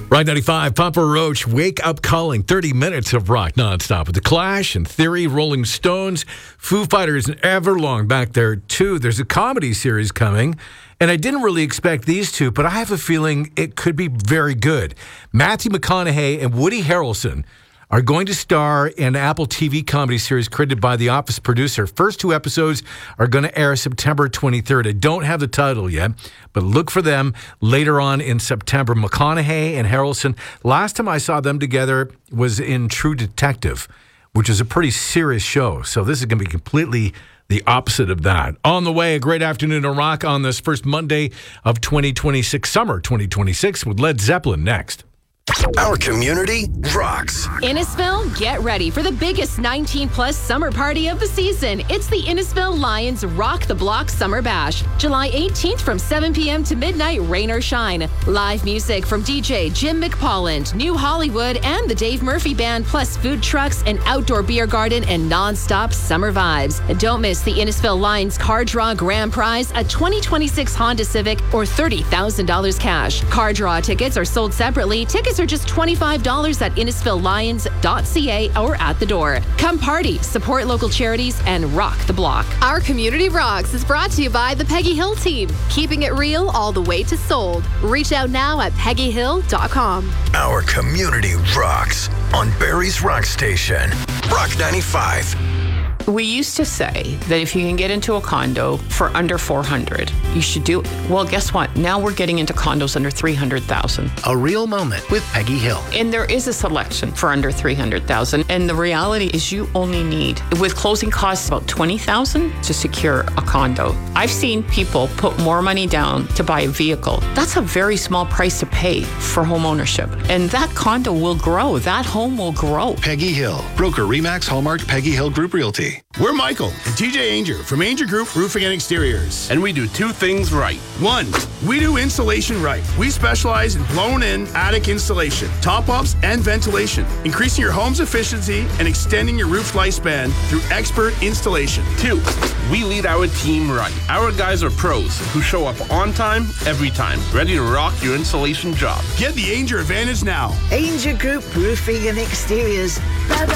Rock 95, Papa Roach, Wake Up Calling, 30 minutes of rock nonstop with The Clash and Theory, Rolling Stones, Foo Fighters, and Everlong back there too. There's a comedy series coming, and I didn't really expect these two, but I have a feeling it could be very good. Matthew McConaughey and Woody Harrelson are going to star in an Apple TV comedy series created by The Office producer. First two episodes are going to air September 23rd. I don't have the title yet, but look for them later on in September. McConaughey and Harrelson, last time I saw them together was in True Detective, which is a pretty serious show. So this is going to be completely the opposite of that. On the way, a great afternoon to rock on this first Monday of 2026, summer 2026, with Led Zeppelin next. Our community rocks. Innisfil, get ready for the biggest 19-plus summer party of the season. It's the Innisfil Lions Rock the Block Summer Bash. July 18th from 7 p.m. to midnight, rain or shine. Live music from DJ Jim McPolland, New Hollywood, and the Dave Murphy Band, plus food trucks, an outdoor beer garden, and non-stop summer vibes. And don't miss the Innisfil Lions Car Draw Grand Prize, a 2026 Honda Civic, or $30,000 cash. Car Draw tickets are sold separately. Tickets are just $25 at InnisfilLions.ca or at the door. Come party, support local charities, and rock the block. Our Community Rocks is brought to you by the Peggy Hill team, keeping it real all the way to sold. Reach out now at PeggyHill.com. Our community rocks on Barrie's Rock Station. Rock 95. We used to say that if you can get into a condo for under $400,000, you should do it. Well, guess what? Now we're getting into condos under $300,000. A real moment with Peggy Hill. And there is a selection for under $300,000. And the reality is you only need, with closing costs, about $20,000 to secure a condo. I've seen people put more money down to buy a vehicle. That's a very small price to pay for home ownership. And that condo will grow. That home will grow. Peggy Hill. Broker Remax Hallmark Peggy Hill Group Realty. We're Michael and TJ Anger from Anger Group Roofing and Exteriors. And we do two things right. One, we do insulation right. We specialize in blown-in attic installation, top-ups, and ventilation, increasing your home's efficiency and extending your roof's lifespan through expert installation. Two, we lead our team right. Our guys are pros who show up on time, every time, ready to rock your insulation job. Get the Anger advantage now. Anger Group Roofing and Exteriors. Bye-bye.